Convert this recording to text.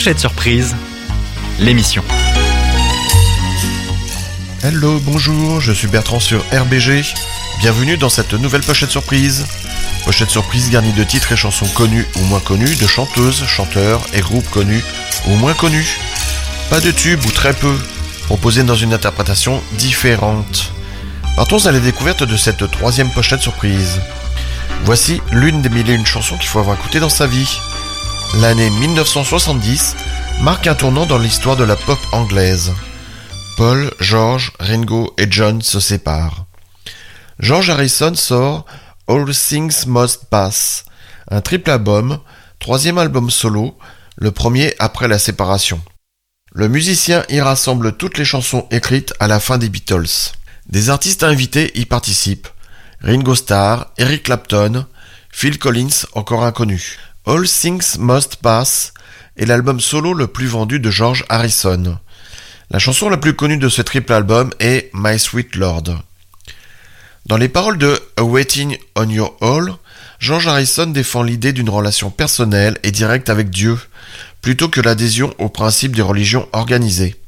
Pochette Surprise, l'émission. Hello, bonjour, je suis Bertrand sur RBG. Bienvenue dans cette nouvelle Pochette Surprise. Pochette Surprise garnie de titres et chansons connues ou moins connues, de chanteuses, chanteurs et groupes connus ou moins connus. Pas de tubes ou très peu, proposés dans une interprétation différente. Partons à la découverte de cette troisième Pochette Surprise. Voici l'une des 1001 chansons qu'il faut avoir écoutées dans sa vie. L'année 1970 marque un tournant dans l'histoire de la pop anglaise. Paul, George, Ringo et John se séparent. George Harrison sort All Things Must Pass, un triple album, troisième album solo, le premier après la séparation. Le musicien y rassemble toutes les chansons écrites à la fin des Beatles. Des artistes invités y participent. Ringo Starr, Eric Clapton, Phil Collins, encore inconnu. All Things Must Pass est l'album solo le plus vendu de George Harrison. La chanson la plus connue de ce triple album est My Sweet Lord. Dans les paroles de A Waiting on Your All, George Harrison défend l'idée d'une relation personnelle et directe avec Dieu, plutôt que l'adhésion aux principes des religions organisées.